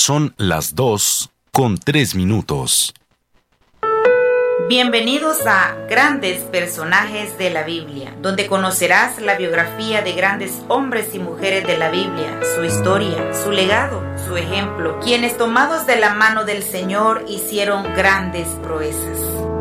Son las 2:03. Bienvenidos a Grandes Personajes de la Biblia, donde conocerás la biografía de grandes hombres y mujeres de la Biblia, su historia, su legado, su ejemplo, quienes tomados de la mano del Señor hicieron grandes proezas.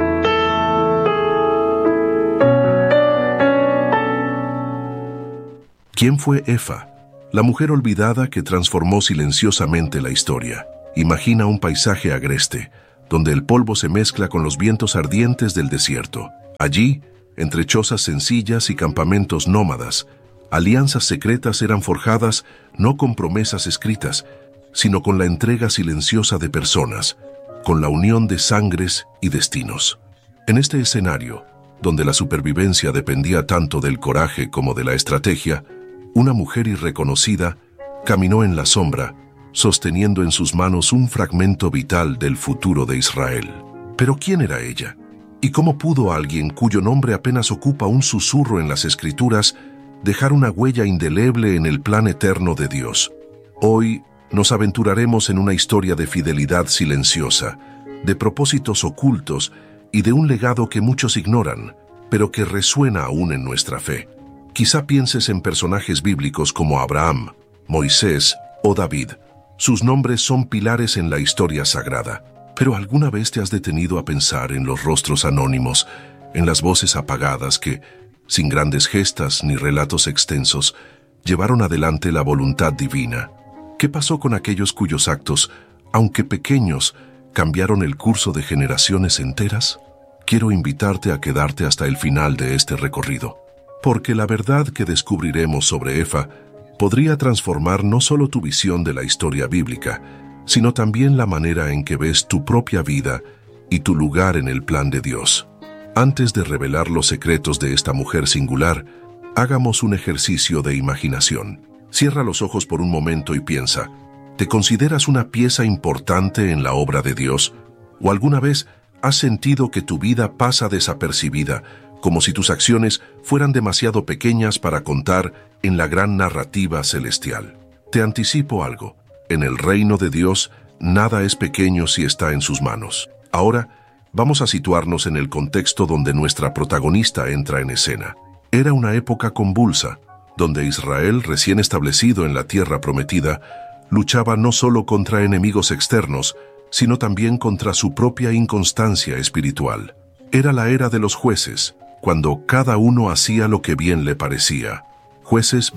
¿Quién fue Efa? La mujer olvidada que transformó silenciosamente la historia. Imagina un paisaje agreste, donde el polvo se mezcla con los vientos ardientes del desierto. Allí, entre chozas sencillas y campamentos nómadas, alianzas secretas eran forjadas no con promesas escritas, sino con la entrega silenciosa de personas, con la unión de sangres y destinos. En este escenario, donde la supervivencia dependía tanto del coraje como de la estrategia, una mujer irreconocida caminó en la sombra, sosteniendo en sus manos un fragmento vital del futuro de Israel. Pero ¿quién era ella? ¿Y cómo pudo alguien cuyo nombre apenas ocupa un susurro en las Escrituras dejar una huella indeleble en el plan eterno de Dios? Hoy nos aventuraremos en una historia de fidelidad silenciosa, de propósitos ocultos y de un legado que muchos ignoran, pero que resuena aún en nuestra fe. Quizá pienses en personajes bíblicos como Abraham, Moisés o David. Sus nombres son pilares en la historia sagrada. Pero ¿alguna vez te has detenido a pensar en los rostros anónimos, en las voces apagadas que, sin grandes gestas ni relatos extensos, llevaron adelante la voluntad divina? ¿Qué pasó con aquellos cuyos actos, aunque pequeños, cambiaron el curso de generaciones enteras? Quiero invitarte a quedarte hasta el final de este recorrido, porque la verdad que descubriremos sobre Efa podría transformar no solo tu visión de la historia bíblica, sino también la manera en que ves tu propia vida y tu lugar en el plan de Dios. Antes de revelar los secretos de esta mujer singular, hagamos un ejercicio de imaginación. Cierra los ojos por un momento y piensa, ¿te consideras una pieza importante en la obra de Dios? ¿O alguna vez has sentido que tu vida pasa desapercibida, como si tus acciones fueran demasiado pequeñas para contar en la gran narrativa celestial? Te anticipo algo. En el reino de Dios, nada es pequeño si está en sus manos. Ahora, vamos a situarnos en el contexto donde nuestra protagonista entra en escena. Era una época convulsa, donde Israel, recién establecido en la tierra prometida, luchaba no solo contra enemigos externos, sino también contra su propia inconstancia espiritual. Era la era de los jueces, cuando cada uno hacía lo que bien le parecía. Jueces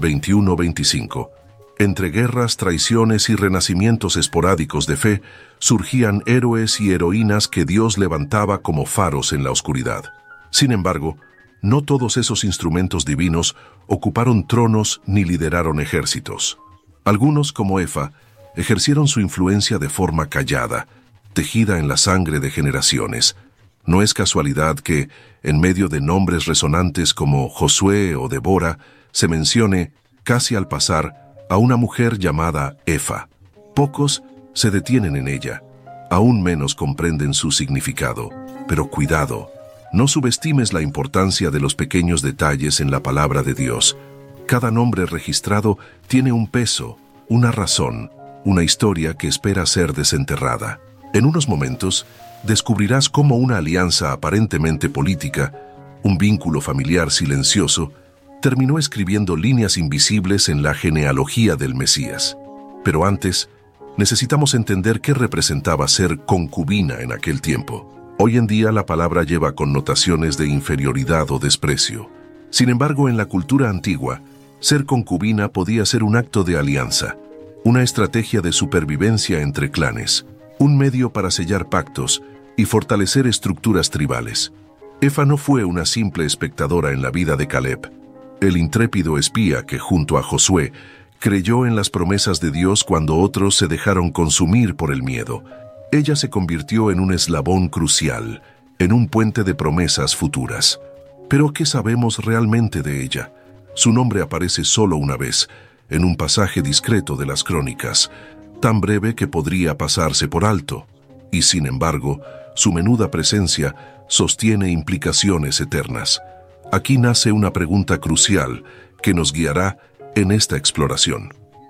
21-25. Entre guerras, traiciones y renacimientos esporádicos de fe, surgían héroes y heroínas que Dios levantaba como faros en la oscuridad. Sin embargo, no todos esos instrumentos divinos ocuparon tronos ni lideraron ejércitos. Algunos, como Efa, ejercieron su influencia de forma callada, tejida en la sangre de generaciones. No es casualidad que, en medio de nombres resonantes como Josué o Débora, se mencione, casi al pasar, a una mujer llamada Efa. Pocos se detienen en ella, aún menos comprenden su significado. Pero cuidado, no subestimes la importancia de los pequeños detalles en la palabra de Dios. Cada nombre registrado tiene un peso, una razón, una historia que espera ser desenterrada. En unos momentos, descubrirás cómo una alianza aparentemente política, un vínculo familiar silencioso, terminó escribiendo líneas invisibles en la genealogía del Mesías. Pero antes, necesitamos entender qué representaba ser concubina en aquel tiempo. Hoy en día la palabra lleva connotaciones de inferioridad o desprecio. Sin embargo, en la cultura antigua, ser concubina podía ser un acto de alianza, una estrategia de supervivencia entre clanes, un medio para sellar pactos y fortalecer estructuras tribales. Efa no fue una simple espectadora en la vida de Caleb, el intrépido espía que, junto a Josué, creyó en las promesas de Dios cuando otros se dejaron consumir por el miedo. Ella se convirtió en un eslabón crucial, en un puente de promesas futuras. Pero ¿qué sabemos realmente de ella? Su nombre aparece solo una vez, en un pasaje discreto de las Crónicas, tan breve que podría pasarse por alto. Y sin embargo, su menuda presencia sostiene implicaciones eternas. Aquí nace una pregunta crucial que nos guiará en esta exploración.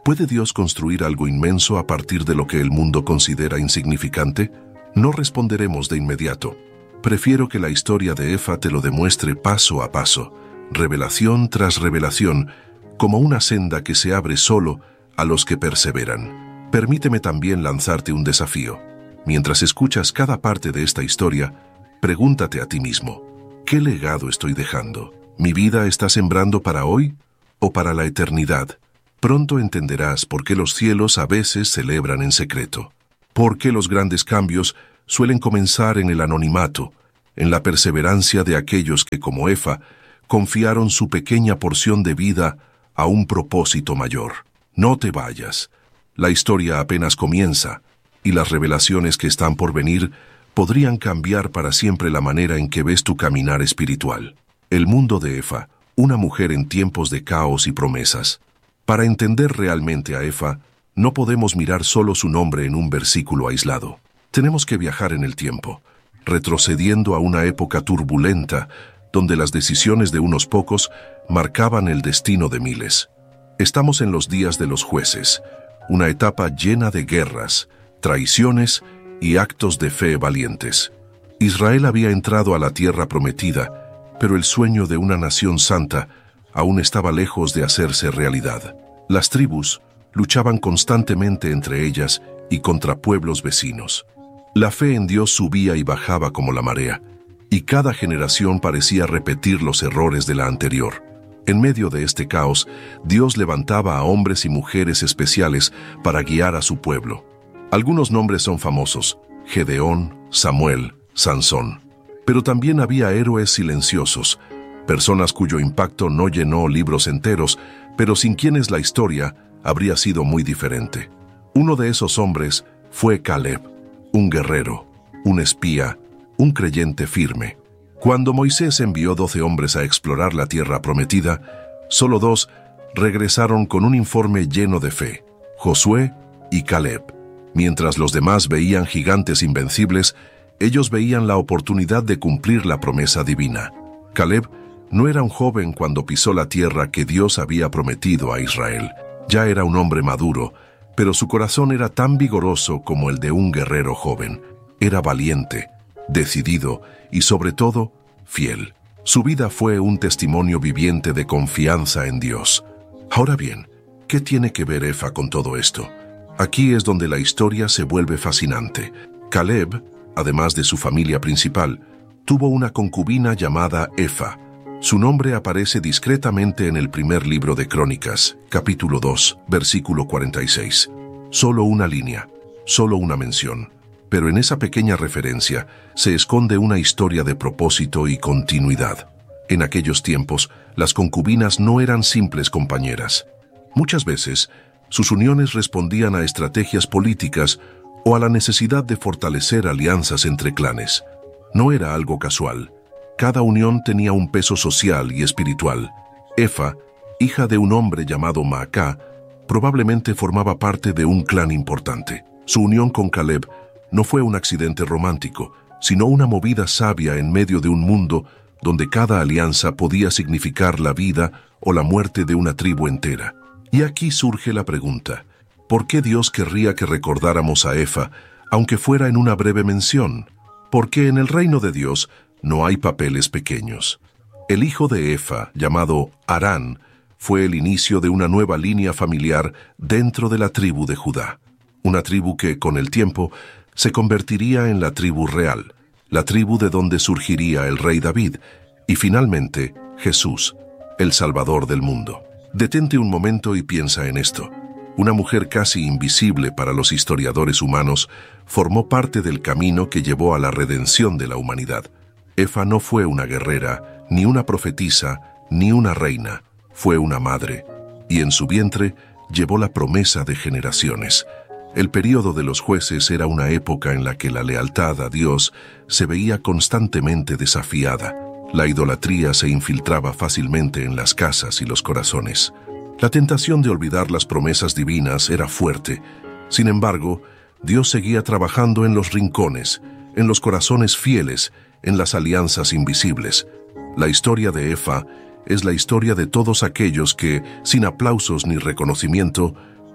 ¿Puede Dios construir algo inmenso a partir de lo que el mundo considera insignificante? No responderemos de inmediato. Prefiero que la historia de Efa te lo demuestre paso a paso, revelación tras revelación, como una senda que se abre solo a los que perseveran. Permíteme también lanzarte un desafío. Mientras escuchas cada parte de esta historia, pregúntate a ti mismo, ¿qué legado estoy dejando? ¿Mi vida está sembrando para hoy o para la eternidad? Pronto entenderás por qué los cielos a veces celebran en secreto, por qué los grandes cambios suelen comenzar en el anonimato, en la perseverancia de aquellos que, como Efa, confiaron su pequeña porción de vida a un propósito mayor. No te vayas. La historia apenas comienza, y las revelaciones que están por venir podrían cambiar para siempre la manera en que ves tu caminar espiritual. El mundo de Efa, una mujer en tiempos de caos y promesas. Para entender realmente a Efa, no podemos mirar solo su nombre en un versículo aislado. Tenemos que viajar en el tiempo, retrocediendo a una época turbulenta, donde las decisiones de unos pocos marcaban el destino de miles. Estamos en los días de los jueces, una etapa llena de guerras, traiciones y actos de fe valientes. Israel había entrado a la tierra prometida, pero el sueño de una nación santa aún estaba lejos de hacerse realidad. Las tribus luchaban constantemente entre ellas y contra pueblos vecinos. La fe en Dios subía y bajaba como la marea, y cada generación parecía repetir los errores de la anterior. En medio de este caos, Dios levantaba a hombres y mujeres especiales para guiar a su pueblo. Algunos nombres son famosos: Gedeón, Samuel, Sansón. Pero también había héroes silenciosos, personas cuyo impacto no llenó libros enteros, pero sin quienes la historia habría sido muy diferente. Uno de esos hombres fue Caleb, un guerrero, un espía, un creyente firme. Cuando Moisés envió 12 hombres a explorar la tierra prometida, solo 2 regresaron con un informe lleno de fe: Josué y Caleb. Mientras los demás veían gigantes invencibles, ellos veían la oportunidad de cumplir la promesa divina. Caleb no era un joven cuando pisó la tierra que Dios había prometido a Israel. Ya era un hombre maduro, pero su corazón era tan vigoroso como el de un guerrero joven. Era valiente, decidido y, sobre todo, fiel. Su vida fue un testimonio viviente de confianza en Dios. Ahora bien, ¿qué tiene que ver Efa con todo esto? Aquí es donde la historia se vuelve fascinante. Caleb, además de su familia principal, tuvo una concubina llamada Efa. Su nombre aparece discretamente en el primer libro de Crónicas, capítulo 2, versículo 46. Solo una línea, solo una mención. Pero en esa pequeña referencia se esconde una historia de propósito y continuidad. En aquellos tiempos, las concubinas no eran simples compañeras. Muchas veces, sus uniones respondían a estrategias políticas o a la necesidad de fortalecer alianzas entre clanes. No era algo casual. Cada unión tenía un peso social y espiritual. Efa, hija de un hombre llamado Maacá, probablemente formaba parte de un clan importante. Su unión con Caleb no fue un accidente romántico, sino una movida sabia en medio de un mundo donde cada alianza podía significar la vida o la muerte de una tribu entera. Y aquí surge la pregunta: ¿por qué Dios querría que recordáramos a Efa, aunque fuera en una breve mención? Porque en el reino de Dios no hay papeles pequeños. El hijo de Efa, llamado Arán, fue el inicio de una nueva línea familiar dentro de la tribu de Judá. Una tribu que, con el tiempo, se convertiría en la tribu real, la tribu de donde surgiría el rey David, y finalmente, Jesús, el Salvador del mundo. Detente un momento y piensa en esto. Una mujer casi invisible para los historiadores humanos formó parte del camino que llevó a la redención de la humanidad. Efa no fue una guerrera, ni una profetisa, ni una reina. Fue una madre, y en su vientre llevó la promesa de generaciones. El período de los jueces era una época en la que la lealtad a Dios se veía constantemente desafiada. La idolatría se infiltraba fácilmente en las casas y los corazones. La tentación de olvidar las promesas divinas era fuerte. Sin embargo, Dios seguía trabajando en los rincones, en los corazones fieles, en las alianzas invisibles. La historia de Efa es la historia de todos aquellos que, sin aplausos ni reconocimiento,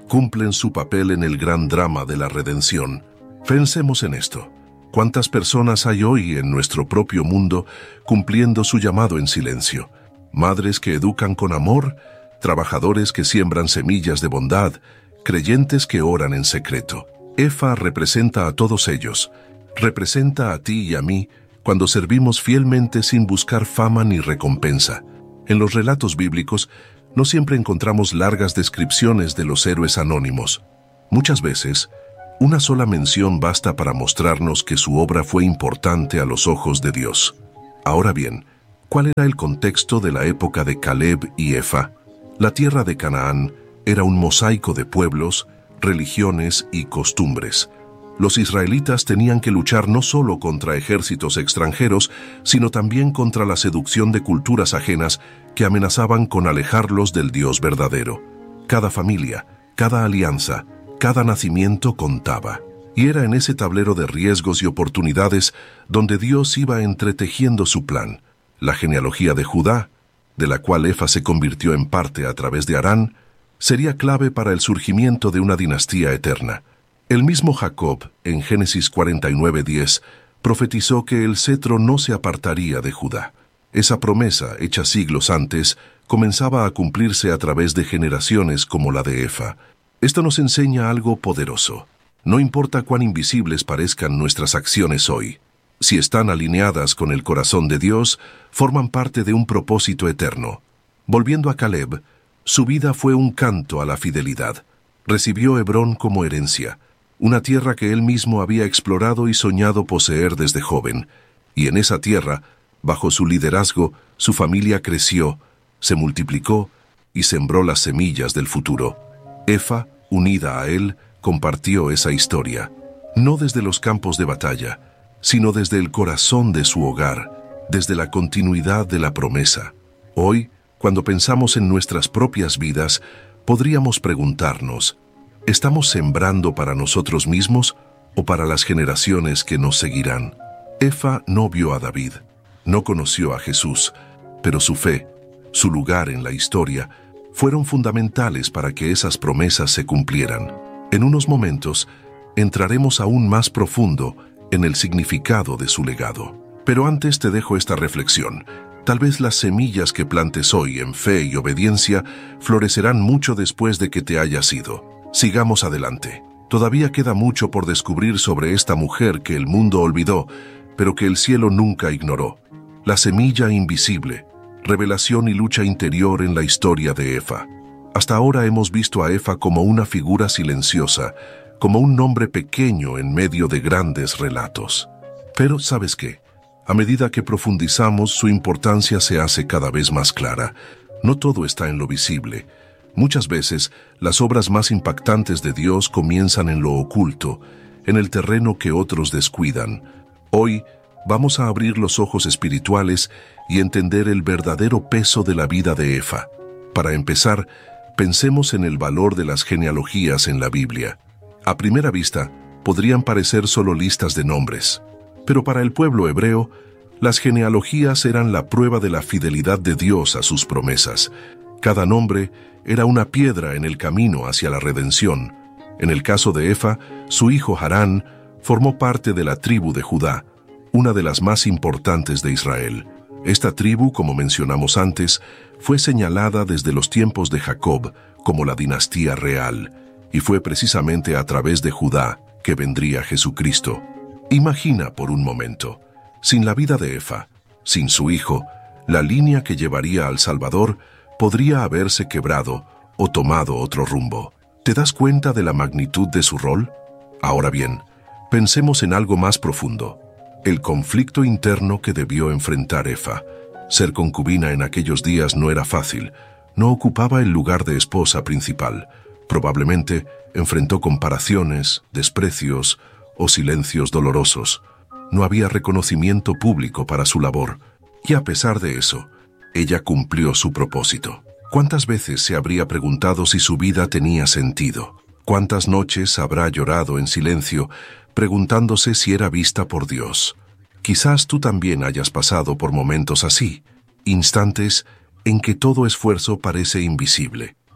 cumplen su papel en el gran drama de la redención. Pensemos en esto. ¿Cuántas personas hay hoy en nuestro propio mundo cumpliendo su llamado en silencio? Madres que educan con amor, trabajadores que siembran semillas de bondad, creyentes que oran en secreto. Efa representa a todos ellos. Representa a ti y a mí cuando servimos fielmente sin buscar fama ni recompensa. En los relatos bíblicos no siempre encontramos largas descripciones de los héroes anónimos. Muchas veces, una sola mención basta para mostrarnos que su obra fue importante a los ojos de Dios. Ahora bien, ¿cuál era el contexto de la época de Caleb y Efa? La tierra de Canaán era un mosaico de pueblos, religiones y costumbres. Los israelitas tenían que luchar no solo contra ejércitos extranjeros, sino también contra la seducción de culturas ajenas que amenazaban con alejarlos del Dios verdadero. Cada familia, cada alianza, cada nacimiento contaba. Y era en ese tablero de riesgos y oportunidades donde Dios iba entretejiendo su plan. La genealogía de Judá, de la cual Efa se convirtió en parte a través de Harán, sería clave para el surgimiento de una dinastía eterna. El mismo Jacob, en Génesis 49:10, profetizó que el cetro no se apartaría de Judá. Esa promesa, hecha siglos antes, comenzaba a cumplirse a través de generaciones como la de Efa. Esto nos enseña algo poderoso. No importa cuán invisibles parezcan nuestras acciones hoy, si están alineadas con el corazón de Dios, forman parte de un propósito eterno. Volviendo a Caleb, su vida fue un canto a la fidelidad. Recibió Hebrón como herencia, una tierra que él mismo había explorado y soñado poseer desde joven. Y en esa tierra, bajo su liderazgo, su familia creció, se multiplicó y sembró las semillas del futuro. Efa, unida a él, compartió esa historia, no desde los campos de batalla, sino desde el corazón de su hogar, desde la continuidad de la promesa. Hoy, cuando pensamos en nuestras propias vidas, podríamos preguntarnos, ¿estamos sembrando para nosotros mismos o para las generaciones que nos seguirán? Efa no vio a David, no conoció a Jesús, pero su fe, su lugar en la historia, fueron fundamentales para que esas promesas se cumplieran. En unos momentos, entraremos aún más profundo en el significado de su legado. Pero antes te dejo esta reflexión. Tal vez las semillas que plantes hoy en fe y obediencia florecerán mucho después de que te hayas ido. Sigamos adelante. Todavía queda mucho por descubrir sobre esta mujer que el mundo olvidó, pero que el cielo nunca ignoró. La semilla invisible, revelación y lucha interior en la historia de Efa. Hasta ahora hemos visto a Efa como una figura silenciosa, como un nombre pequeño en medio de grandes relatos. Pero, ¿sabes qué? A medida que profundizamos, su importancia se hace cada vez más clara. No todo está en lo visible. Muchas veces, las obras más impactantes de Dios comienzan en lo oculto, en el terreno que otros descuidan. Hoy, vamos a abrir los ojos espirituales y entender el verdadero peso de la vida de Efa. Para empezar, pensemos en el valor de las genealogías en la Biblia. A primera vista, podrían parecer solo listas de nombres, pero para el pueblo hebreo, las genealogías eran la prueba de la fidelidad de Dios a sus promesas. Cada nombre era una piedra en el camino hacia la redención. En el caso de Efa, su hijo Harán formó parte de la tribu de Judá, una de las más importantes de Israel. Esta tribu, como mencionamos antes, fue señalada desde los tiempos de Jacob como la dinastía real, y fue precisamente a través de Judá que vendría Jesucristo. Imagina por un momento, sin la vida de Efa, sin su hijo, la línea que llevaría al Salvador podría haberse quebrado o tomado otro rumbo. ¿Te das cuenta de la magnitud de su rol? Ahora bien, pensemos en algo más profundo. El conflicto interno que debió enfrentar Efa. Ser concubina en aquellos días no era fácil. No ocupaba el lugar de esposa principal. Probablemente enfrentó comparaciones, desprecios o silencios dolorosos. No había reconocimiento público para su labor. Y a pesar de eso, ella cumplió su propósito. ¿Cuántas veces se habría preguntado si su vida tenía sentido? ¿Cuántas noches habrá llorado en silencio, preguntándose si era vista por Dios? Quizás tú también hayas pasado por momentos así, instantes en que todo esfuerzo parece invisible.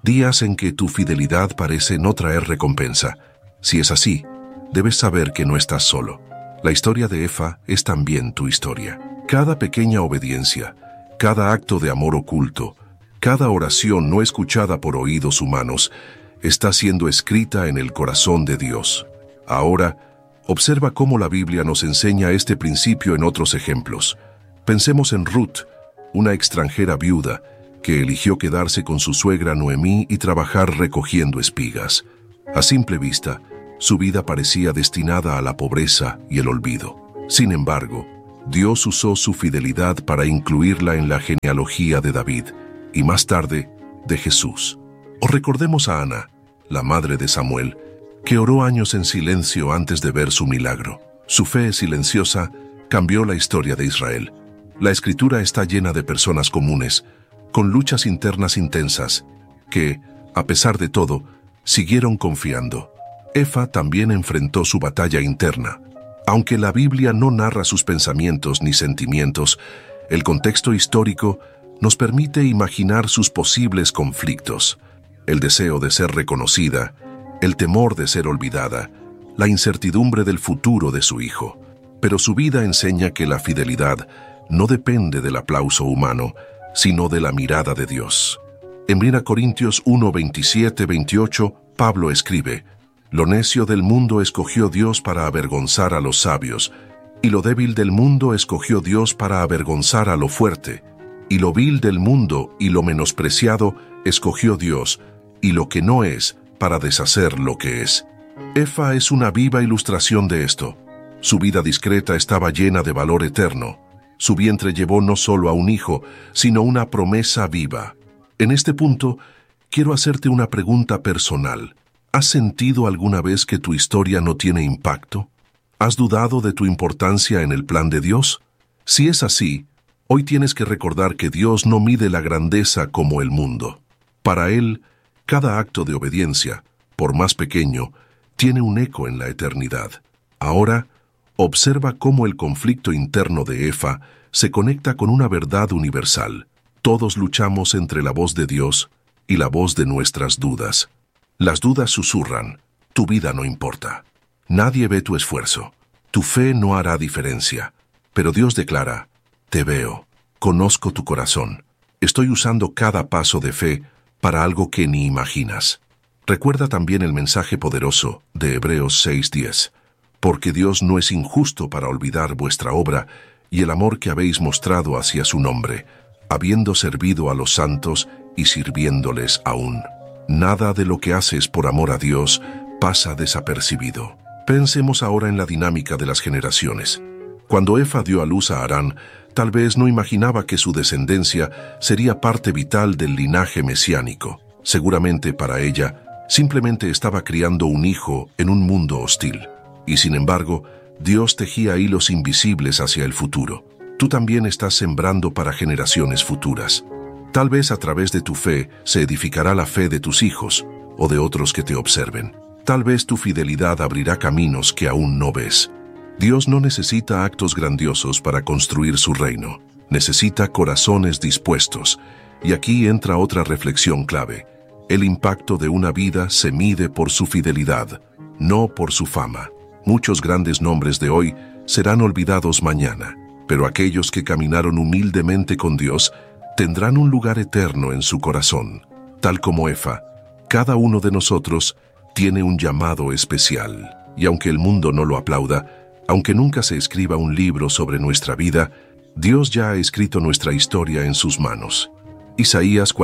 días en que tu fidelidad parece no traer recompensa. Si es así, debes saber que no estás solo. La historia de Efa es también tu historia. Cada pequeña obediencia, cada acto de amor oculto, cada oración no escuchada por oídos humanos, está siendo escrita en el corazón de Dios. Ahora, observa cómo la Biblia nos enseña este principio en otros ejemplos. Pensemos en Ruth, una extranjera viuda que eligió quedarse con su suegra Noemí y trabajar recogiendo espigas. A simple vista, su vida parecía destinada a la pobreza y el olvido. Sin embargo, Dios usó su fidelidad para incluirla en la genealogía de David y más tarde de Jesús. O recordemos a Ana, la madre de Samuel, que oró años en silencio antes de ver su milagro. Su fe silenciosa cambió la historia de Israel. La Escritura está llena de personas comunes, con luchas internas intensas, que, a pesar de todo, siguieron confiando. Efa también enfrentó su batalla interna. Aunque la Biblia no narra sus pensamientos ni sentimientos, el contexto histórico nos permite imaginar sus posibles conflictos. El deseo de ser reconocida, el temor de ser olvidada, la incertidumbre del futuro de su hijo. Pero su vida enseña que la fidelidad no depende del aplauso humano, sino de la mirada de Dios. En 1 Corintios 1, 27, 28, Pablo escribe: «Lo necio del mundo escogió Dios para avergonzar a los sabios, y lo débil del mundo escogió Dios para avergonzar a lo fuerte, y lo vil del mundo y lo menospreciado escogió Dios, y lo que no es, para deshacer lo que es». Efa es una viva ilustración de esto. Su vida discreta estaba llena de valor eterno. Su vientre llevó no solo a un hijo, sino una promesa viva. En este punto, quiero hacerte una pregunta personal. ¿Has sentido alguna vez que tu historia no tiene impacto? ¿Has dudado de tu importancia en el plan de Dios? Si es así, hoy tienes que recordar que Dios no mide la grandeza como el mundo. Para Él, cada acto de obediencia, por más pequeño, tiene un eco en la eternidad. Ahora, observa cómo el conflicto interno de Efa se conecta con una verdad universal. Todos luchamos entre la voz de Dios y la voz de nuestras dudas. Las dudas susurran: tu vida no importa. Nadie ve tu esfuerzo. Tu fe no hará diferencia. Pero Dios declara: te veo, conozco tu corazón. Estoy usando cada paso de fe para algo que ni imaginas. Recuerda también el mensaje poderoso de Hebreos 6:10. Porque Dios no es injusto para olvidar vuestra obra y el amor que habéis mostrado hacia su nombre, habiendo servido a los santos y sirviéndoles aún. Nada de lo que haces por amor a Dios pasa desapercibido. Pensemos ahora en la dinámica de las generaciones. Cuando Efa dio a luz a Arán, tal vez no imaginaba que su descendencia sería parte vital del linaje mesiánico. Seguramente para ella, simplemente estaba criando un hijo en un mundo hostil. Y sin embargo, Dios tejía hilos invisibles hacia el futuro. Tú también estás sembrando para generaciones futuras. Tal vez a través de tu fe se edificará la fe de tus hijos o de otros que te observen. Tal vez tu fidelidad abrirá caminos que aún no ves. Dios no necesita actos grandiosos para construir su reino. Necesita corazones dispuestos. Y aquí entra otra reflexión clave. El impacto de una vida se mide por su fidelidad, no por su fama. Muchos grandes nombres de hoy serán olvidados mañana, pero aquellos que caminaron humildemente con Dios tendrán un lugar eterno en su corazón. Tal como Efa, cada uno de nosotros tiene un llamado especial. Y aunque el mundo no lo aplauda, aunque nunca se escriba un libro sobre nuestra vida, Dios ya ha escrito nuestra historia en sus manos. Isaías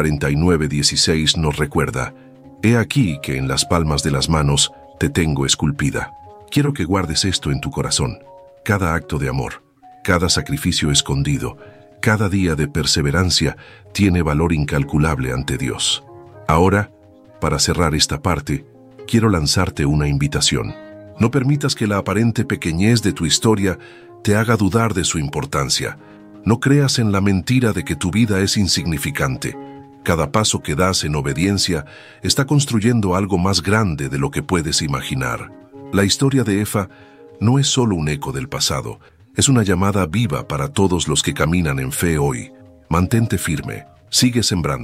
49:16 nos recuerda: «He aquí que en las palmas de las manos te tengo esculpida». Quiero que guardes esto en tu corazón. Cada acto de amor, cada sacrificio escondido, cada día de perseverancia tiene valor incalculable ante Dios. Ahora, para cerrar esta parte, quiero lanzarte una invitación. No permitas que la aparente pequeñez de tu historia te haga dudar de su importancia. No creas en la mentira de que tu vida es insignificante. Cada paso que das en obediencia está construyendo algo más grande de lo que puedes imaginar. La historia de Efa no es solo un eco del pasado, es una llamada viva para todos los que caminan en fe hoy. Mantente firme, sigue sembrando,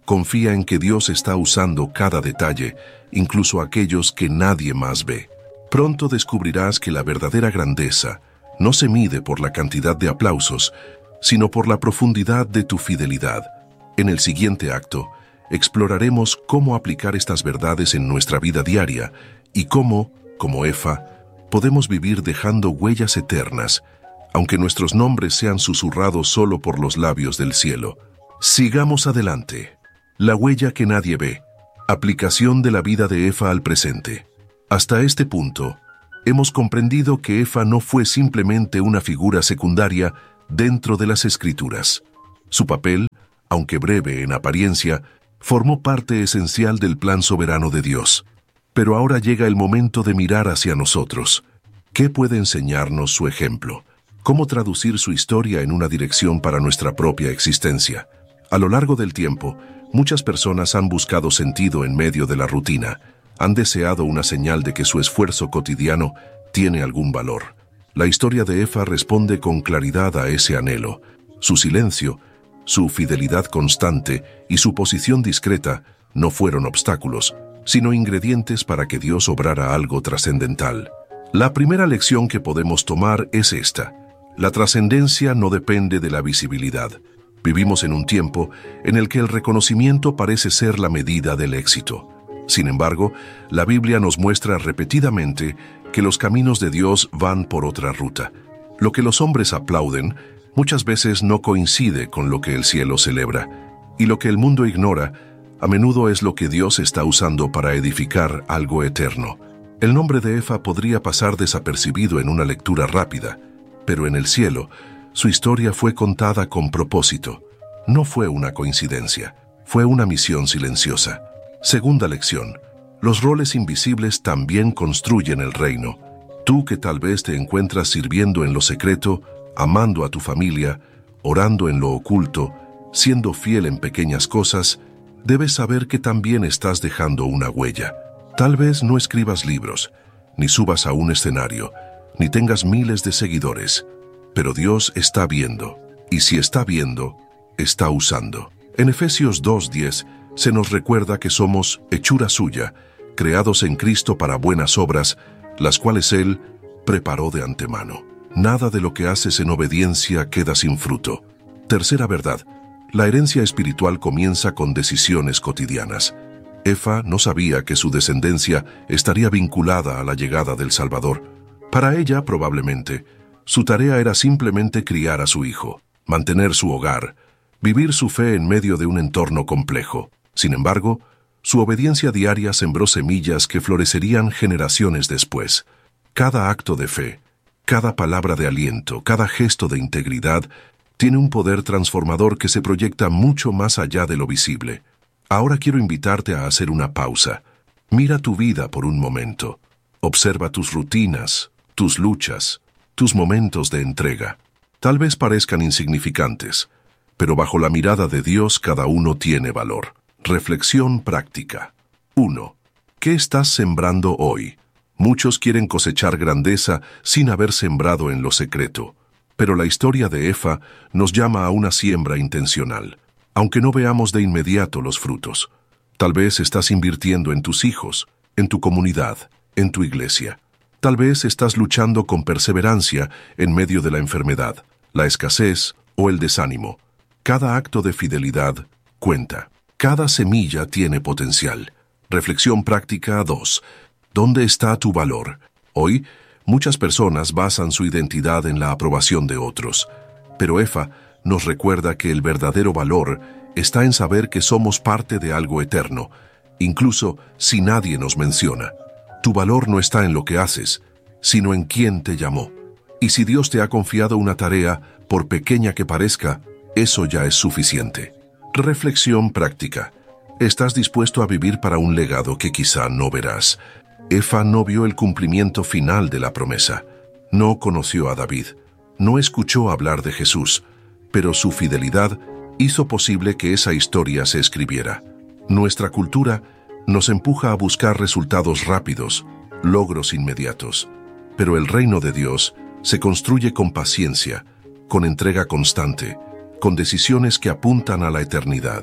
Confía en que Dios está usando cada detalle, incluso aquellos que nadie más ve. Pronto descubrirás que la verdadera grandeza no se mide por la cantidad de aplausos, sino por la profundidad de tu fidelidad. En el siguiente acto, exploraremos cómo aplicar estas verdades en nuestra vida diaria y cómo, como Efa, podemos vivir dejando huellas eternas, aunque nuestros nombres sean susurrados solo por los labios del cielo. Sigamos adelante. La huella que nadie ve. Aplicación de la vida de Efa al presente. Hasta este punto, hemos comprendido que Efa no fue simplemente una figura secundaria dentro de las Escrituras. Su papel, aunque breve en apariencia, formó parte esencial del plan soberano de Dios. Pero ahora llega el momento de mirar hacia nosotros. ¿Qué puede enseñarnos su ejemplo? ¿Cómo traducir su historia en una dirección para nuestra propia existencia? A lo largo del tiempo, muchas personas han buscado sentido en medio de la rutina. Han deseado una señal de que su esfuerzo cotidiano tiene algún valor. La historia de Efa responde con claridad a ese anhelo. Su silencio, su fidelidad constante y su posición discreta no fueron obstáculos, sino ingredientes para que Dios obrara algo trascendental. La primera lección que podemos tomar es esta. La trascendencia no depende de la visibilidad. Vivimos en un tiempo en el que el reconocimiento parece ser la medida del éxito. Sin embargo, la Biblia nos muestra repetidamente que los caminos de Dios van por otra ruta. Lo que los hombres aplauden muchas veces no coincide con lo que el cielo celebra, y lo que el mundo ignora a menudo es lo que Dios está usando para edificar algo eterno. El nombre de Efa podría pasar desapercibido en una lectura rápida, pero en el cielo, su historia fue contada con propósito. No fue una coincidencia, fue una misión silenciosa. Segunda lección. Los roles invisibles también construyen el reino. Tú que tal vez te encuentras sirviendo en lo secreto, amando a tu familia, orando en lo oculto, siendo fiel en pequeñas cosas, debes saber que también estás dejando una huella. Tal vez no escribas libros, ni subas a un escenario, ni tengas miles de seguidores, pero Dios está viendo, y si está viendo, está usando. En Efesios 2:10 se nos recuerda que somos hechura suya, creados en Cristo para buenas obras, las cuales Él preparó de antemano. Nada de lo que haces en obediencia queda sin fruto. Tercera verdad. La herencia espiritual comienza con decisiones cotidianas. Efa no sabía que su descendencia estaría vinculada a la llegada del Salvador. Para ella, probablemente, su tarea era simplemente criar a su hijo, mantener su hogar, vivir su fe en medio de un entorno complejo. Sin embargo, su obediencia diaria sembró semillas que florecerían generaciones después. Cada acto de fe, cada palabra de aliento, cada gesto de integridad, tiene un poder transformador que se proyecta mucho más allá de lo visible. Ahora quiero invitarte a hacer una pausa. Mira tu vida por un momento. Observa tus rutinas, tus luchas, tus momentos de entrega. Tal vez parezcan insignificantes, pero bajo la mirada de Dios cada uno tiene valor. Reflexión práctica. 1. ¿Qué estás sembrando hoy? Muchos quieren cosechar grandeza sin haber sembrado en lo secreto. Pero la historia de Efa nos llama a una siembra intencional, aunque no veamos de inmediato los frutos. Tal vez estás invirtiendo en tus hijos, en tu comunidad, en tu iglesia. Tal vez estás luchando con perseverancia en medio de la enfermedad, la escasez o el desánimo. Cada acto de fidelidad cuenta. Cada semilla tiene potencial. Reflexión práctica 2. ¿Dónde está tu valor? Hoy, muchas personas basan su identidad en la aprobación de otros, pero Efa nos recuerda que el verdadero valor está en saber que somos parte de algo eterno, incluso si nadie nos menciona. Tu valor no está en lo que haces, sino en quién te llamó. Y si Dios te ha confiado una tarea, por pequeña que parezca, eso ya es suficiente. Reflexión práctica. ¿Estás dispuesto a vivir para un legado que quizá no verás? Efa no vio el cumplimiento final de la promesa. No conoció a David. No escuchó hablar de Jesús. Pero su fidelidad hizo posible que esa historia se escribiera. Nuestra cultura nos empuja a buscar resultados rápidos, logros inmediatos. Pero el reino de Dios se construye con paciencia, con entrega constante, con decisiones que apuntan a la eternidad.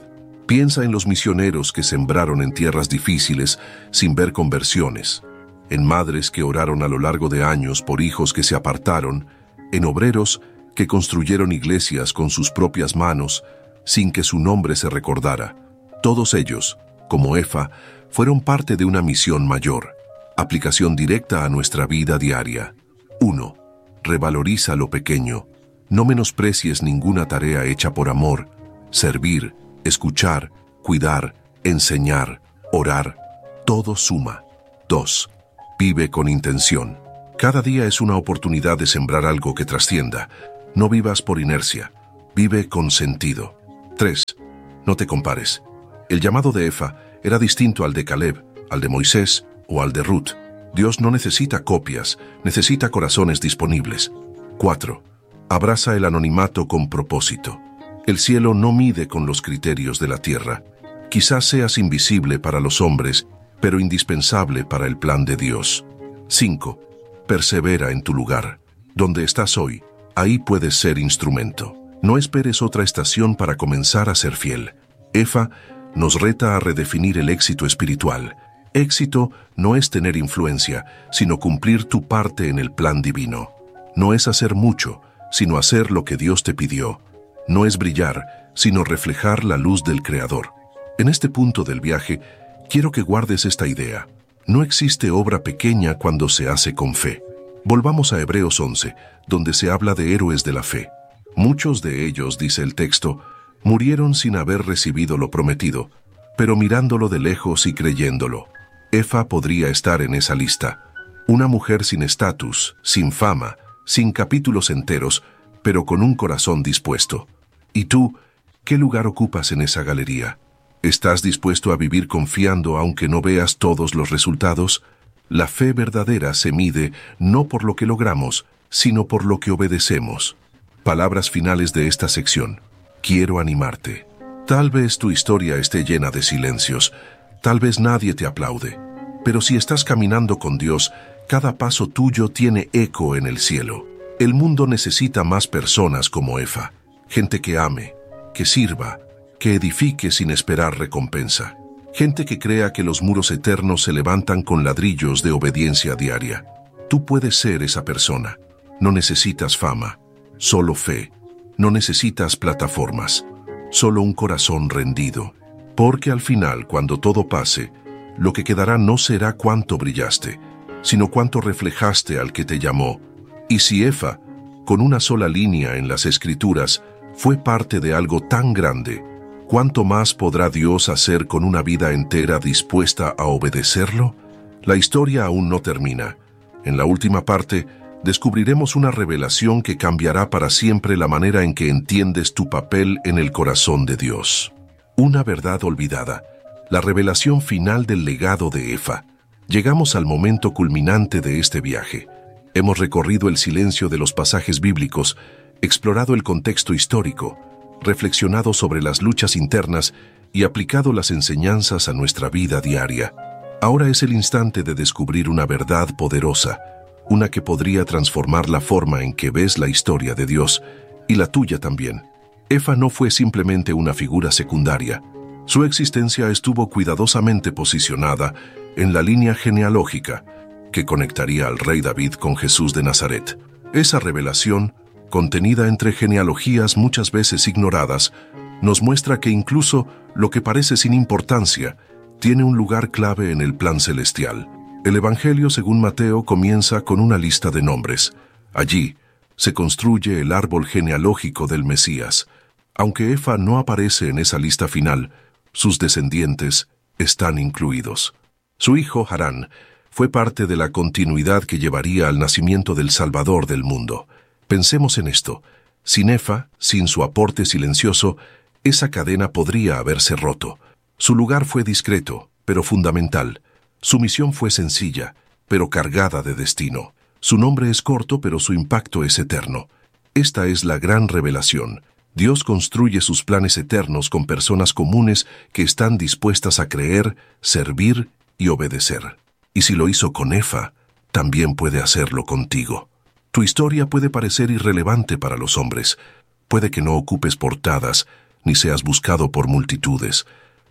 Piensa en los misioneros que sembraron en tierras difíciles sin ver conversiones, en madres que oraron a lo largo de años por hijos que se apartaron, en obreros que construyeron iglesias con sus propias manos sin que su nombre se recordara. Todos ellos, como Efa, fueron parte de una misión mayor. Aplicación directa a nuestra vida diaria. 1. Revaloriza lo pequeño. No menosprecies ninguna tarea hecha por amor. Servir, escuchar, cuidar, enseñar, orar, todo suma. 2. Vive con intención. Cada día es una oportunidad de sembrar algo que trascienda. No vivas por inercia. Vive con sentido. 3. No te compares. El llamado de Efa era distinto al de Caleb, al de Moisés o al de Ruth. Dios no necesita copias, necesita corazones disponibles. 4. Abraza el anonimato con propósito. El cielo no mide con los criterios de la tierra. Quizás seas invisible para los hombres, pero indispensable para el plan de Dios. 5. Persevera en tu lugar. Donde estás hoy, ahí puedes ser instrumento. No esperes otra estación para comenzar a ser fiel. Efa nos reta a redefinir el éxito espiritual. Éxito no es tener influencia, sino cumplir tu parte en el plan divino. No es hacer mucho, sino hacer lo que Dios te pidió. No es brillar, sino reflejar la luz del Creador. En este punto del viaje, quiero que guardes esta idea. No existe obra pequeña cuando se hace con fe. Volvamos a Hebreos 11, donde se habla de héroes de la fe. Muchos de ellos, dice el texto, murieron sin haber recibido lo prometido, pero mirándolo de lejos y creyéndolo. Efa podría estar en esa lista. Una mujer sin estatus, sin fama, sin capítulos enteros, pero con un corazón dispuesto. ¿Y tú, qué lugar ocupas en esa galería? ¿Estás dispuesto a vivir confiando aunque no veas todos los resultados? La fe verdadera se mide no por lo que logramos, sino por lo que obedecemos. Palabras finales de esta sección. Quiero animarte. Tal vez tu historia esté llena de silencios, tal vez nadie te aplaude, pero si estás caminando con Dios, cada paso tuyo tiene eco en el cielo. El mundo necesita más personas como Efa, gente que ame, que sirva, que edifique sin esperar recompensa, gente que crea que los muros eternos se levantan con ladrillos de obediencia diaria. Tú puedes ser esa persona. No necesitas fama, solo fe. No necesitas plataformas, solo un corazón rendido. Porque al final, cuando todo pase, lo que quedará no será cuánto brillaste, sino cuánto reflejaste al que te llamó. Y si Efa, con una sola línea en las Escrituras, fue parte de algo tan grande, ¿cuánto más podrá Dios hacer con una vida entera dispuesta a obedecerlo? La historia aún no termina. En la última parte, descubriremos una revelación que cambiará para siempre la manera en que entiendes tu papel en el corazón de Dios. Una verdad olvidada, la revelación final del legado de Efa. Llegamos al momento culminante de este viaje. Hemos recorrido el silencio de los pasajes bíblicos, explorado el contexto histórico, reflexionado sobre las luchas internas y aplicado las enseñanzas a nuestra vida diaria. Ahora es el instante de descubrir una verdad poderosa, una que podría transformar la forma en que ves la historia de Dios, y la tuya también. Efa no fue simplemente una figura secundaria. Su existencia estuvo cuidadosamente posicionada en la línea genealógica que conectaría al rey David con Jesús de Nazaret. Esa revelación, contenida entre genealogías muchas veces ignoradas, nos muestra que incluso lo que parece sin importancia tiene un lugar clave en el plan celestial. El Evangelio según Mateo comienza con una lista de nombres. Allí se construye el árbol genealógico del Mesías. Aunque Efa no aparece en esa lista final, sus descendientes están incluidos. Su hijo Harán fue parte de la continuidad que llevaría al nacimiento del Salvador del mundo. Pensemos en esto. Sin Efa, sin su aporte silencioso, esa cadena podría haberse roto. Su lugar fue discreto, pero fundamental. Su misión fue sencilla, pero cargada de destino. Su nombre es corto, pero su impacto es eterno. Esta es la gran revelación. Dios construye sus planes eternos con personas comunes que están dispuestas a creer, servir y obedecer. Y si lo hizo con Efa, también puede hacerlo contigo. Tu historia puede parecer irrelevante para los hombres. Puede que no ocupes portadas, ni seas buscado por multitudes,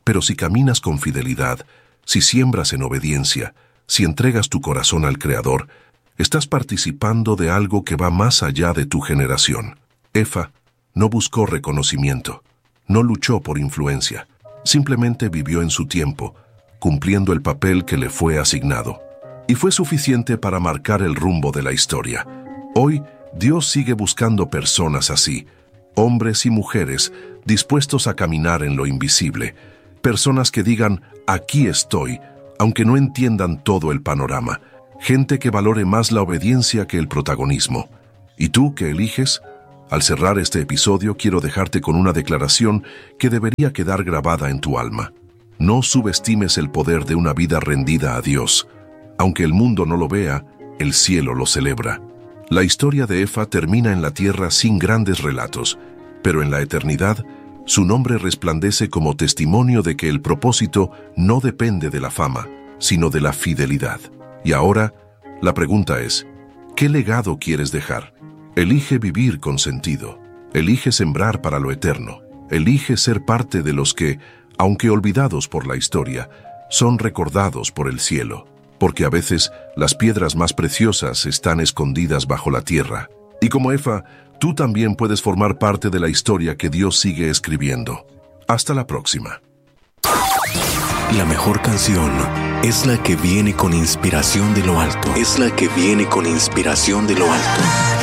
Pero si caminas con fidelidad, si siembras en obediencia, si entregas tu corazón al Creador, estás participando de algo que va más allá de tu generación. Efa no buscó reconocimiento, no luchó por influencia, simplemente vivió en su tiempo, cumpliendo el papel que le fue asignado. Y fue suficiente para marcar el rumbo de la historia. Hoy, Dios sigue buscando personas así, hombres y mujeres dispuestos a caminar en lo invisible, personas que digan, aquí estoy, aunque no entiendan todo el panorama, gente que valore más la obediencia que el protagonismo. ¿Y tú qué eliges? Al cerrar este episodio quiero dejarte con una declaración que debería quedar grabada en tu alma. No subestimes el poder de una vida rendida a Dios. Aunque el mundo no lo vea, el cielo lo celebra. La historia de Efa termina en la tierra sin grandes relatos, pero en la eternidad, su nombre resplandece como testimonio de que el propósito no depende de la fama, sino de la fidelidad. Y ahora, la pregunta es, ¿qué legado quieres dejar? Elige vivir con sentido. Elige sembrar para lo eterno. Elige ser parte de los que, aunque olvidados por la historia, son recordados por el cielo. Porque a veces las piedras más preciosas están escondidas bajo la tierra. Y como Efa, tú también puedes formar parte de la historia que Dios sigue escribiendo. Hasta la próxima. La mejor canción es la que viene con inspiración de lo alto. Es la que viene con inspiración de lo alto.